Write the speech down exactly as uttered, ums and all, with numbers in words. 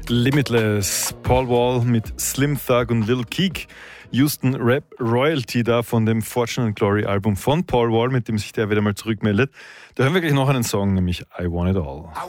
Limitless. Paul Wall mit Slim Thug und Lil Keek. Houston Rap Royalty da von dem Fortune and Glory Album von Paul Wall, mit dem sich der wieder mal zurückmeldet. Da hören wir gleich noch einen Song, nämlich I Want It All.